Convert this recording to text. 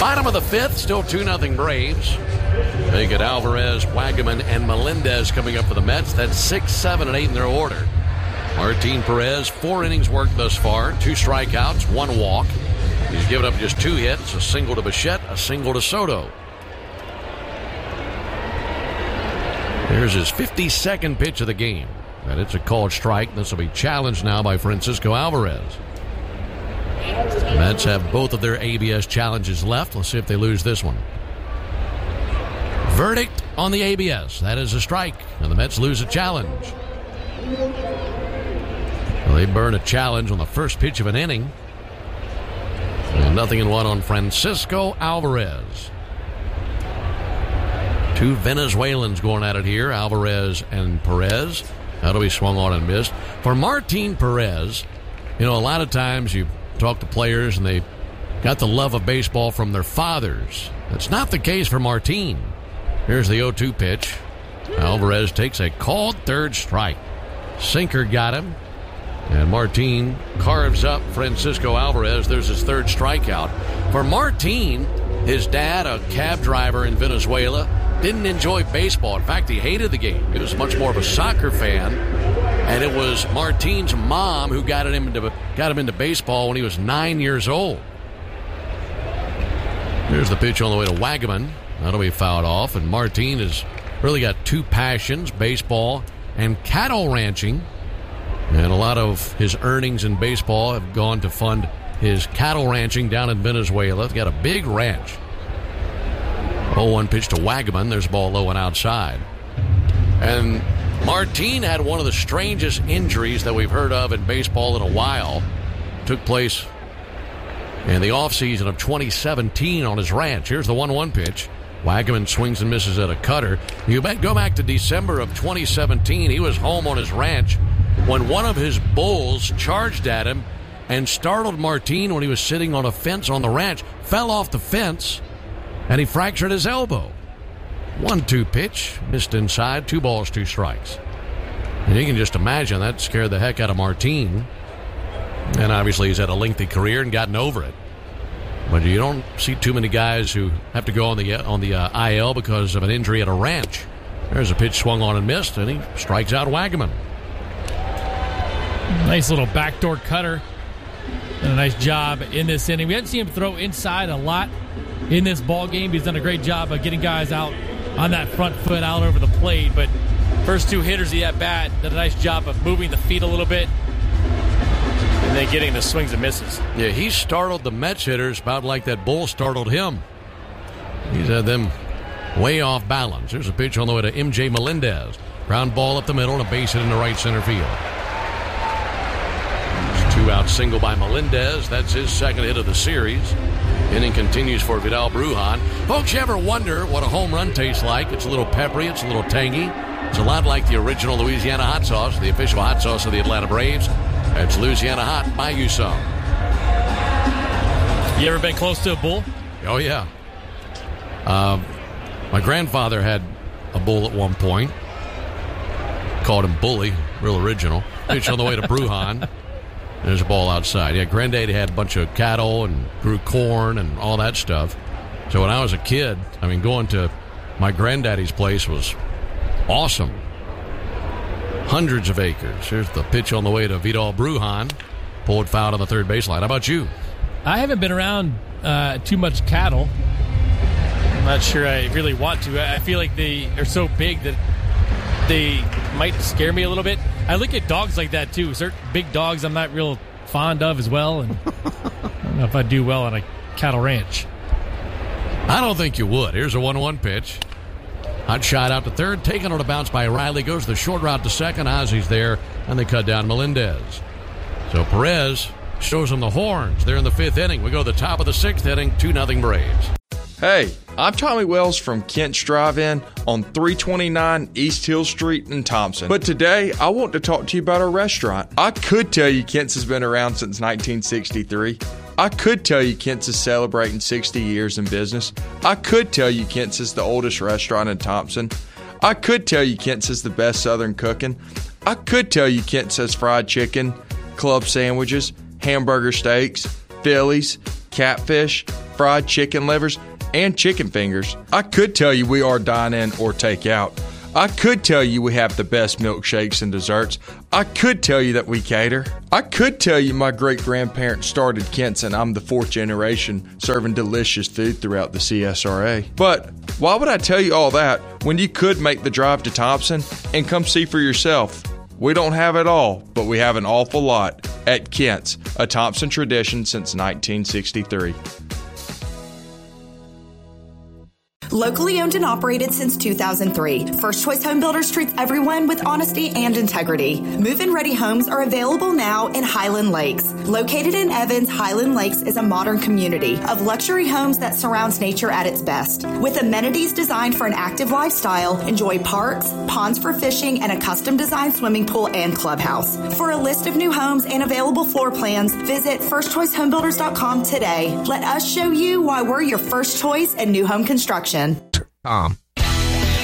Bottom of the fifth, still 2-0 Braves. They get Alvarez, Wagaman, and Melendez coming up for the Mets. That's 6, 7, and 8 in their order. Martin Perez, 4 innings worked thus far, 2 strikeouts, 1 walk. He's given up just 2 hits, a single to Bichette, a single to Soto. There's his 52nd pitch of the game. And it's a called strike. This will be challenged now by Francisco Alvarez. The Mets have both of their ABS challenges left. Let's see if they lose this one. Verdict on the ABS. That is a strike. And the Mets lose a challenge. Well, they burn a challenge on the first pitch of an inning. And 0-1 on Francisco Alvarez. 2 Venezuelans going at it here, Alvarez and Perez. That'll be swung on and missed. For Martin Perez, a lot of times you talk to players and they got the love of baseball from their fathers. That's not the case for Martin. Here's the 0-2 pitch. Alvarez takes a called third strike. Sinker got him. And Martin carves up Francisco Alvarez. There's his 3rd strikeout. For Martin, his dad, a cab driver in Venezuela, didn't enjoy baseball. In fact, he hated the game. He was much more of a soccer fan. And it was Martin's mom who got him into baseball when he was 9 years old. Here's the pitch on the way to Wagaman. That'll be fouled off. And Martin has really got 2 passions, baseball and cattle ranching. And a lot of his earnings in baseball have gone to fund his cattle ranching down in Venezuela. He's got a big ranch. 0-1 pitch to Wagaman. There's a ball low and outside. And Martin had one of the strangest injuries that we've heard of in baseball in a while. Took place in the offseason of 2017 on his ranch. Here's the 1-1 pitch. Wagaman swings and misses at a cutter. You go back to December of 2017. He was home on his ranch when one of his bulls charged at him and startled Martin when he was sitting on a fence on the ranch. Fell off the fence, and he fractured his elbow. 1-2 pitch, missed inside, 2 balls, 2 strikes. And you can just imagine that scared the heck out of Martin. And obviously he's had a lengthy career and gotten over it. But you don't see too many guys who have to go on the IL because of an injury at a ranch. There's a pitch swung on and missed, and he strikes out Wagaman. Nice little backdoor cutter. And a nice job in this inning. We haven't seen him throw inside a lot in this ball game. He's done a great job of getting guys out on that front foot out over the plate. But first 2 hitters he had bat did a nice job of moving the feet a little bit and then getting the swings and misses. Yeah, he startled the Mets hitters about like that bull startled him. He's had them way off balance. There's a pitch on the way to MJ Melendez. Ground ball up the middle and a base hit into right center field. 2-out single by Melendez. That's his 2nd hit of the series. Inning continues for Vidal Brujan. Folks, you ever wonder what a home run tastes like? It's a little peppery. It's a little tangy. It's a lot like the original Louisiana hot sauce, the official hot sauce of the Atlanta Braves. It's Louisiana Hot. Buy you some. You ever been close to a bull? Oh, yeah. My grandfather had a bull at one point. Called him Bully. Real original. Pitch on the way to Brujan. There's a ball outside. Yeah, Granddaddy had a bunch of cattle and grew corn and all that stuff. So when I was a kid, going to my granddaddy's place was awesome. Hundreds of acres. Here's the pitch on the way to Vidal Brujan. Pulled foul on the 3rd baseline. How about you? I haven't been around too much cattle. I'm not sure I really want to. I feel like they are so big that they might scare me a little bit. I look at dogs like that, too. Certain big dogs I'm not real fond of as well. And I don't know if I'd do well on a cattle ranch. I don't think you would. Here's a 1-1 pitch. Hot shot out to 3rd. Taken on a bounce by Riley. Goes the short route to 2nd. Ozzy's there. And they cut down Melendez. So Perez shows them the horns. They're in the 5th inning. We go to the top of the 6th inning. 2-0 Braves. Hey, I'm Tommy Wells from Kent's Drive-In on 329 East Hill Street in Thompson. But today, I want to talk to you about our restaurant. I could tell you Kent's has been around since 1963. I could tell you Kent's is celebrating 60 years in business. I could tell you Kent's is the oldest restaurant in Thompson. I could tell you Kent's is the best Southern cooking. I could tell you Kent's has fried chicken, club sandwiches, hamburger steaks, Phillies, catfish, fried chicken livers and chicken fingers. I could tell you we are dine-in or take-out. I could tell you we have the best milkshakes and desserts. I could tell you that we cater. I could tell you my great-grandparents started Kent's and I'm the fourth generation serving delicious food throughout the CSRA. But why would I tell you all that when you could make the drive to Thompson and come see for yourself? We don't have it all, but we have an awful lot at Kent's, a Thompson tradition since 1963. Locally owned and operated since 2003, First Choice Home Builders treats everyone with honesty and integrity. Move-in ready homes are available now in Highland Lakes. Located in Evans, Highland Lakes is a modern community of luxury homes that surrounds nature at its best. With amenities designed for an active lifestyle, enjoy parks, ponds for fishing, and a custom-designed swimming pool and clubhouse. For a list of new homes and available floor plans, visit firstchoicehomebuilders.com today. Let us show you why we're your first choice in new home construction.